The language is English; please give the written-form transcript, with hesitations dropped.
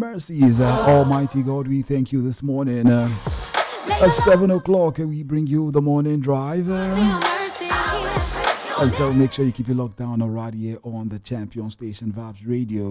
mercies. Almighty God, we thank you this morning. At 7 o'clock, we bring you the morning drive. And so make sure you keep it locked down right here on the Champion Station Vibes Radio.